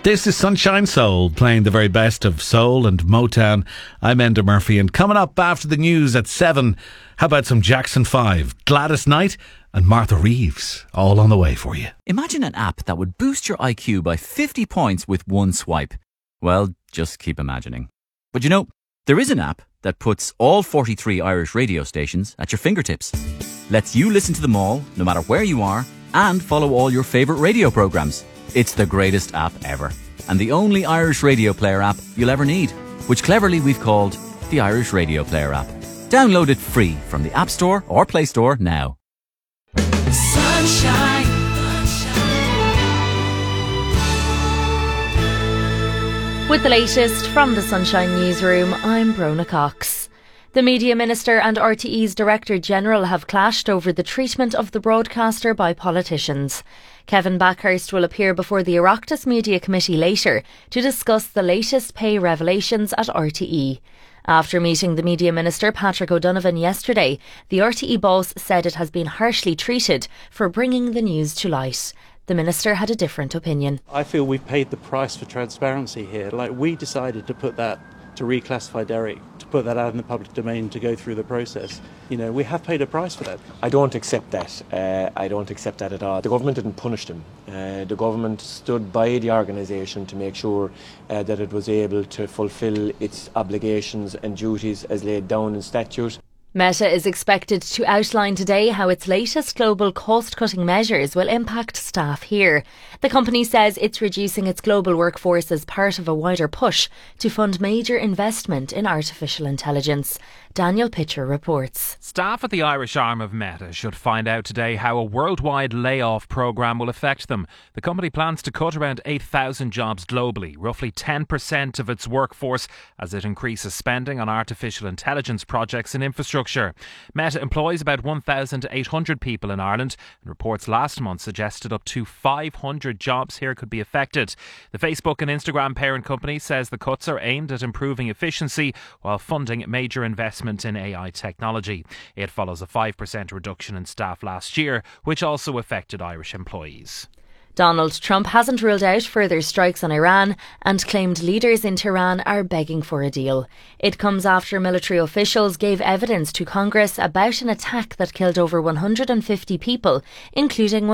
This is Sunshine Soul, playing the very best of soul and Motown. I'm Enda Murphy, and coming up after the news at 7, how about some Jackson 5, Gladys Knight and Martha Reeves, all on the way for you. Imagine an app that would boost your IQ by 50 points with one swipe. Well, just keep imagining. But you know, there is an app that puts all 43 Irish radio stations at your fingertips. Lets you listen to them all, no matter where you are, and follow all your favourite radio programmes. It's the greatest app ever, and the only Irish radio player app you'll ever need, which cleverly we've called the Irish Radio Player app. Download it free from the App Store or Play Store now. Sunshine. With the latest from the Sunshine Newsroom, I'm Brona Cox. The Media Minister and RTE's Director General have clashed over the treatment of the broadcaster by politicians. Kevin Backhurst will appear before the Oireachtas Media Committee later to discuss the latest pay revelations at RTE. After meeting the Media Minister Patrick O'Donovan yesterday, the RTE boss said it has been harshly treated for bringing the news to light. The Minister had a different opinion. I feel we've paid the price for transparency here. We decided to put that, to reclassify Derek, to put that out in the public domain, to go through the process. We have paid a price for that. I don't accept that. I don't accept that at all. The government didn't punish them. The government stood by the organisation to make sure that it was able to fulfil its obligations and duties as laid down in statute. Meta is expected to outline today how its latest global cost-cutting measures will impact staff here. The company says it's reducing its global workforce as part of a wider push to fund major investment in artificial intelligence. Daniel Pitcher reports. Staff at the Irish arm of Meta should find out today how a worldwide layoff programme will affect them. The company plans to cut around 8,000 jobs globally, roughly 10% of its workforce, as it increases spending on artificial intelligence projects and infrastructure. Meta employs about 1,800 people in Ireland, and reports last month suggested up to 500 jobs here could be affected. The Facebook and Instagram parent company says the cuts are aimed at improving efficiency while funding major investment in AI technology. It follows a 5% reduction in staff last year, which also affected Irish employees. Donald Trump hasn't ruled out further strikes on Iran and claimed leaders in Tehran are begging for a deal. It comes after military officials gave evidence to Congress about an attack that killed over 150 people, including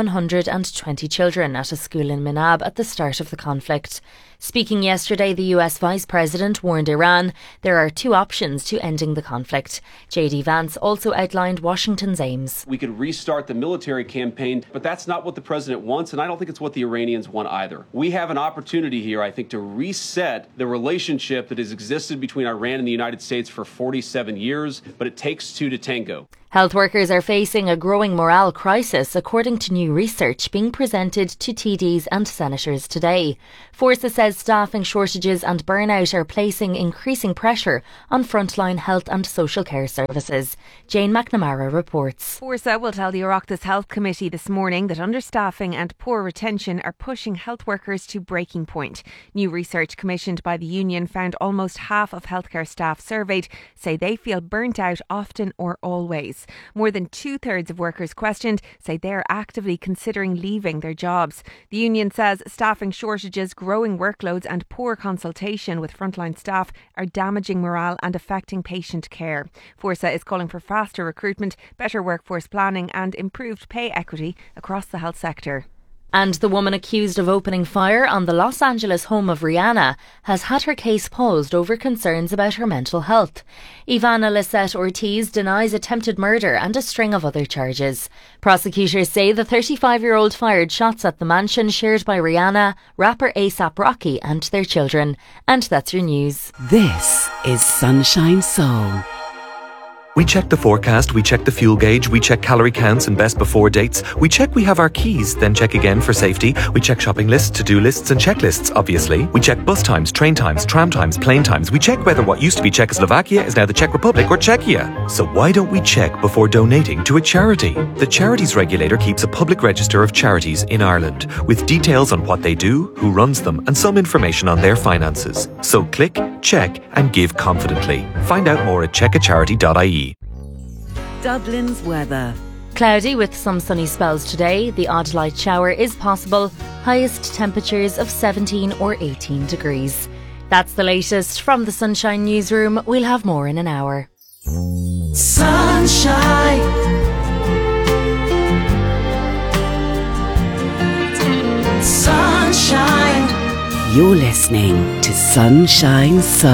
120 children, at a school in Minab at the start of the conflict. Speaking yesterday, the US Vice President warned Iran there are two options to ending the conflict. JD Vance also outlined Washington's aims. We could restart the military campaign, but that's not what the president wants, and I don't think it's what the Iranians want either. We have an opportunity here, I think, to reset the relationship that has existed between Iran and the United States for 47 years, but it takes two to tango. Health workers are facing a growing morale crisis, according to new research being presented to TDs and senators today. Forza says staffing shortages and burnout are placing increasing pressure on frontline health and social care services. Jane McNamara reports. Forza will tell the Oireachtas Health Committee this morning that understaffing and poor retention are pushing health workers to breaking point. New research commissioned by the union found almost half of healthcare staff surveyed say they feel burnt out often or always. More than 2/3 of workers questioned say they're actively considering leaving their jobs. The union says staffing shortages, growing workloads and poor consultation with frontline staff are damaging morale and affecting patient care. Forza is calling for faster recruitment, better workforce planning and improved pay equity across the health sector. And the woman accused of opening fire on the Los Angeles home of Rihanna has had her case paused over concerns about her mental health. Ivana Lisette Ortiz denies attempted murder and a string of other charges. Prosecutors say the 35-year-old fired shots at the mansion shared by Rihanna, rapper A$AP Rocky and their children. And that's your news. This is Sunshine Soul. We check the forecast, we check the fuel gauge, we check calorie counts and best before dates. We check we have our keys, then check again for safety. We check shopping lists, to-do lists and checklists, obviously. We check bus times, train times, tram times, plane times. We check whether what used to be Czechoslovakia is now the Czech Republic or Czechia. So why don't we check before donating to a charity? The Charities Regulator keeps a public register of charities in Ireland with details on what they do, who runs them and some information on their finances. So click, check and give confidently. Find out more at checkacharity.ie. Dublin's weather. Cloudy with some sunny spells today. The odd light shower is possible. Highest temperatures of 17 or 18 degrees. That's the latest from the Sunshine Newsroom. We'll have more in an hour. Sunshine. Sunshine. You're listening to Sunshine Soul.